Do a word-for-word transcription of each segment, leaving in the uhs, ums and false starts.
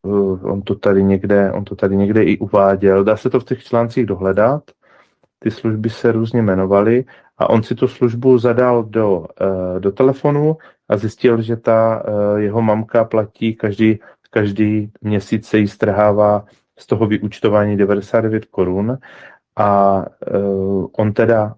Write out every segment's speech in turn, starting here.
on to tady někde, on to tady někde i uváděl, dá se to v těch článcích dohledat, ty služby se různě jmenovaly a on si tu službu zadal do, do telefonu a zjistil, že ta jeho mamka platí každý, každý měsíc se jí strhává z toho vyúčtování devadesát devět korun a on teda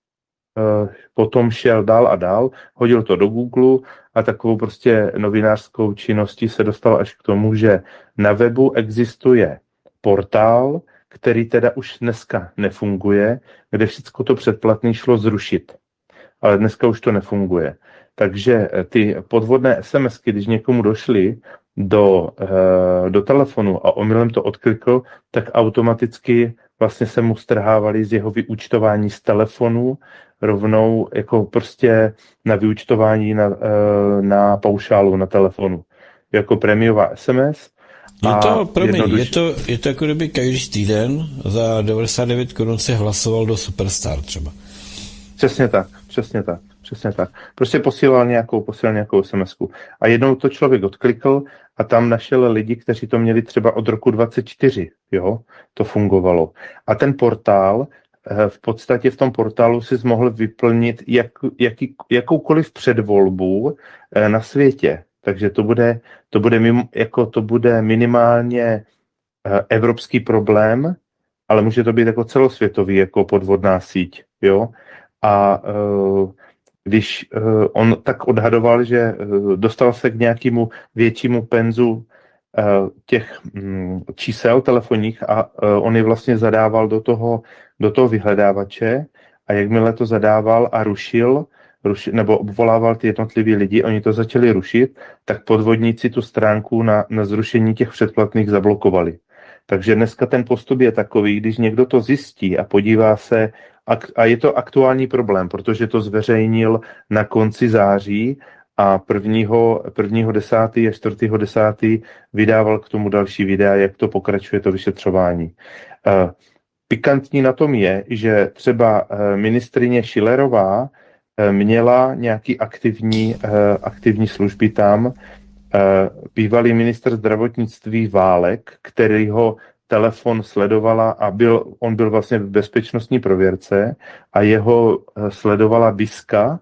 potom šel dál a dál, hodil to do Google a takovou prostě novinářskou činností se dostal až k tomu, že na webu existuje portál, který teda už dneska nefunguje, kde všechno to předplatné šlo zrušit. Ale dneska už to nefunguje. Takže ty podvodné SMSky, když někomu došly do, do telefonu a omylem to odklikl, tak automaticky vlastně se mu strhávali z jeho vyúčtování z telefonu rovnou jako prostě na vyúčtování na, na paušálu na telefonu. Jako prémiová S M S. Je to, promiň, jednoduš... je to, je to jako kdyby každý týden za devadesát devět korun si hlasoval do Superstar třeba. Přesně tak, přesně tak, přesně tak. Prostě posílal nějakou, posílal nějakou SMSku. A jednou to člověk odklikl a tam našel lidi, kteří to měli třeba od roku dvacet čtyři, jo, to fungovalo. A ten portál, v podstatě v tom portálu si mohl vyplnit jak, jaký, jakoukoliv předvolbu na světě. Takže to bude, to bude, mimo, jako to bude minimálně evropský problém, ale může to být jako celosvětový, jako podvodná síť, jo. A uh, když uh, on tak odhadoval, že uh, dostal se k nějakému většímu penzu uh, těch um, čísel telefonních a uh, on je vlastně zadával do toho, do toho vyhledávače a jakmile to zadával a rušil, rušil nebo obvolával ty jednotliví lidi, oni to začali rušit, tak podvodníci tu stránku na, na zrušení těch předplatných zablokovali. Takže dneska ten postup je takový, když někdo to zjistí a podívá se, a je to aktuální problém, protože to zveřejnil na konci září a prvního desátého a čtvrtého desátého vydával k tomu další videa, jak to pokračuje to vyšetřování. Pikantní na tom je, že třeba ministryně Schillerová měla nějaký aktivní, aktivní služby tam, bývalý ministr zdravotnictví Válek, kterýho telefon sledovala a byl, on byl vlastně v bezpečnostní prověrce a jeho sledovala BISka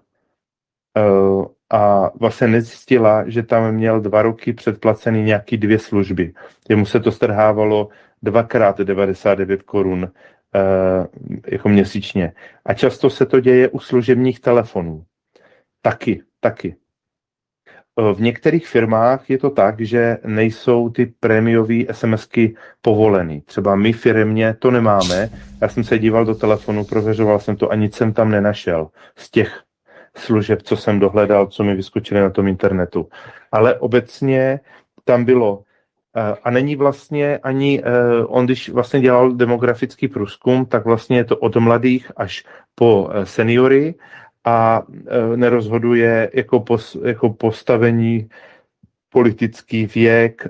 a vlastně nezjistila, že tam měl dva roky předplacený nějaký dvě služby. Jemu se to strhávalo dvakrát devadesát devět korun jako měsíčně. A často se to děje u služebních telefonů. Taky, taky. V některých firmách je to tak, že nejsou ty prémiové SMSky povoleny. Třeba my firmě to nemáme. Já jsem se díval do telefonu, prověřoval jsem to a nic jsem tam nenašel z těch služeb, co jsem dohledal, co mi vyskočili na tom internetu. Ale obecně tam bylo a není vlastně ani, on když vlastně dělal demografický průzkum, tak vlastně je to od mladých až po seniory a nerozhoduje jako, pos, jako postavení, politický věk,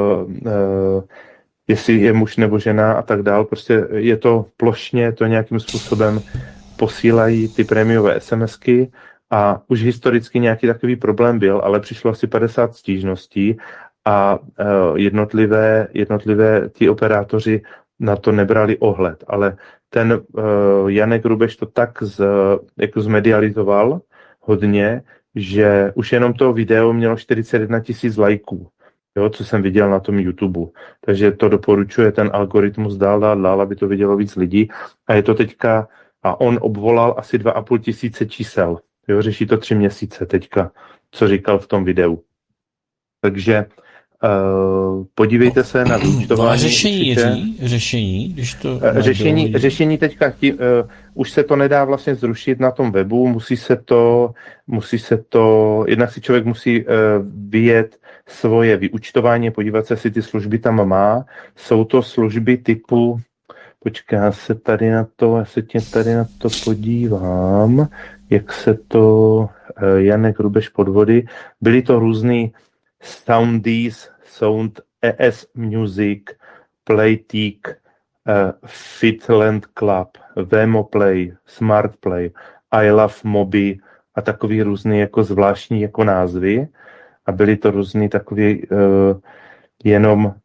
jestli je muž nebo žena a tak dál. Prostě je to plošně, to nějakým způsobem posílají ty prémiové SMSky a už historicky nějaký takový problém byl, ale přišlo asi padesát stížností a jednotlivé, jednotlivé ti operátoři na to nebrali ohled, ale ten uh, Janek Rubeš to tak z, jako zmedializoval hodně, že už jenom to video mělo čtyřicet jedna tisíc lajků, jo, co jsem viděl na tom YouTube. Takže to doporučuje ten algoritmus dál, dál, dál, aby to vidělo víc lidí. A je to teďka, a on obvolal asi dva a půl tisíce čísel. Jo, řeší to tři měsíce teďka, co říkal v tom videu. Takže Uh, podívejte se na vyúčtování. Řešení, řešení, když to řešení, řešení teďka tí, uh, už se to nedá vlastně zrušit na tom webu, musí se to, musí se to, jednak si člověk musí uh, vyjet svoje vyúčtování, podívat se, jestli ty služby tam má. Jsou to služby typu, počkej, já se tady na to, já se tě tady na to podívám, jak se to, uh, Janek Rubeš podvody, byly to různý Soundees, Sound, E S Music, Playteak, uh, Fitland Club, Vemoplay, Smartplay, I Love Mobi a takový různý jako zvláštní jako názvy a byly to různý takový uh, jenom